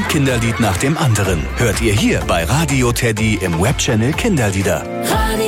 Kinderlied nach dem anderen hört ihr hier bei Radio Teddy im Webchannel Kinderlieder.